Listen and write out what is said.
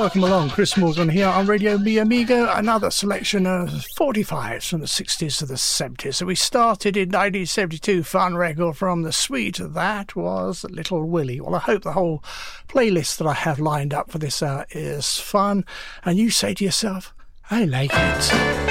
welcome along. Chris Morgan here on Radio Mi Amigo. Another selection of 45s from the 60s to the 70s. So we started in 1972, fun record from the Sweet. That was Little Willie. Well, I hope the whole playlist that I have lined up for this hour is fun. And you say to yourself, I like it.